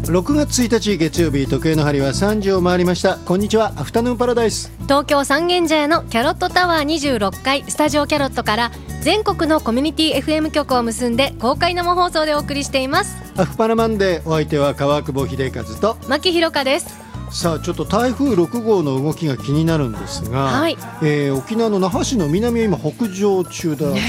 6月1日月曜日、時計の針は3時を回りました。こんにちは、アフタヌーンパラダイス。 東京三軒茶屋のキャロットタワー26階スタジオキャロットから全国のコミュニティ FM 局を結んで公開生放送でお送りしています。 アフパラマンデー、お相手は川久保秀和と牧ひろかです。 さあ、ちょっと台風6号の動きが気になるんですが、 はい、 沖縄の那覇市の南を今北上中だそうです。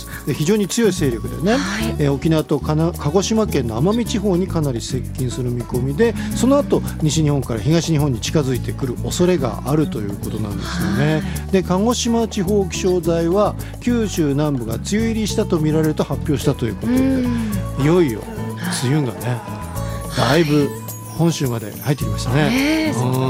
非常に強い勢力でね、はい、沖縄と鹿児島県の奄美地方にかなり接近する見込みで、その後西日本から東日本に近づいてくる恐れがあるということなんですよね。で、鹿児島地方気象台は九州南部が梅雨入りしたと見られると発表したということで、いよいよ梅雨がね、だいぶ本州まで入ってきましたね。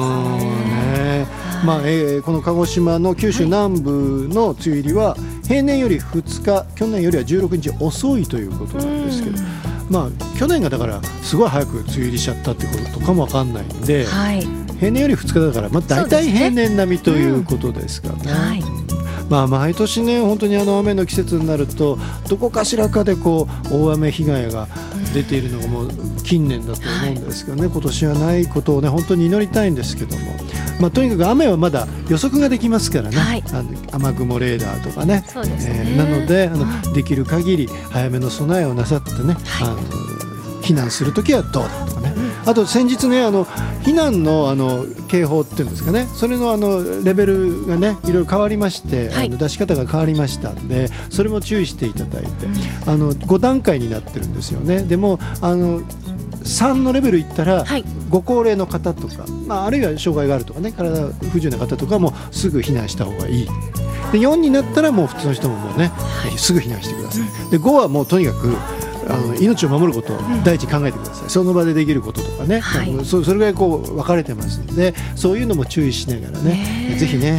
この鹿児島の九州南部の梅雨入りは平年より2日、去年よりは16日遅いということなんですけど、去年がだからすごい早く梅雨入りしちゃったってことかも分かんないんで、平年より2日だから、大体平年並みということですからね。毎年ね、本当に雨の季節になるとどこかしらかで大雨被害が出ているのがもう近年だと思うんですけどね、今年はないことをね本当に祈りたいんですけども、とにかく雨はまだ予測ができますからね、雨雲レーダーとかね。なのでできる限り早めの備えをなさってね、避難するときはどうだとかね。あと先日ね、避難の警報っていうんですかね、それのレベルがねいろいろ変わりまして、出し方が変わりましたんで、それも注意していただいて、5段階になってるんですよね。でも3のレベルいったら、ご高齢の方とか、あるいは障害があるとかね、体不自由な方とかもすぐ避難した方がいい。で、4になったらもう普通の人ももうね、すぐ避難してください。で、5はもうとにかく命を守ることを第一に考えてください。その場でできることとかね、それぐらい分かれてますので、そういうのも注意しながらね、ぜひね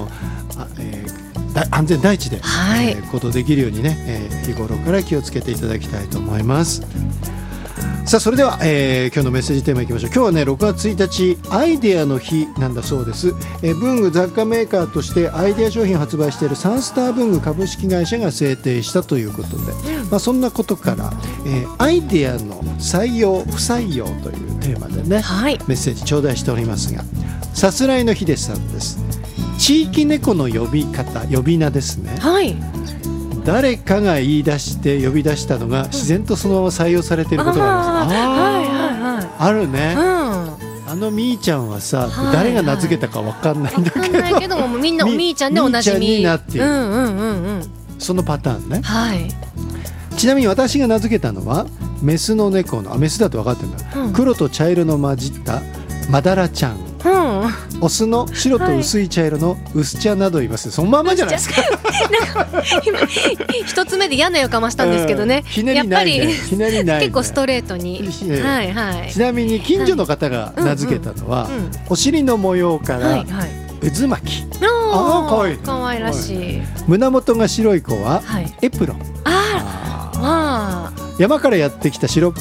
安全第一で、行動できるようにね、日頃から気をつけていただきたいと思います。さあ、それでは、今日のメッセージテーマいきましょう。今日はね、6月1日アイデアの日なんだそうです。文具雑貨メーカーとしてアイデア商品を発売しているサンスター文具株式会社が制定したということで、そんなことから、アイデアの採用不採用というテーマでね、メッセージ頂戴しておりますが、さすらいのヒデさんです。地域猫の呼び方、呼び名ですね。誰かが言い出して呼び出したのが自然とそのまま採用されていることがあります。あるね。みーちゃんはさ、誰が名付けたか分かんないんだけど、 分かんないけどもみんなおみーちゃんでおなじみになっている、そのパターンね。ちなみに私が名付けたのはメスの猫の、メスだと分かってるんだ、黒と茶色の混じったマダラちゃん、オスの白と薄い茶色の薄茶などいます。そのままじゃないですか。 今一つ目で嫌な予感はしたんですけどね、やっぱり結構ストレートに。ちなみに近所の方が名付けたのは、お尻の模様から渦巻き、かわいらしい。胸元が白い子はエプロン。山からやってきた白っ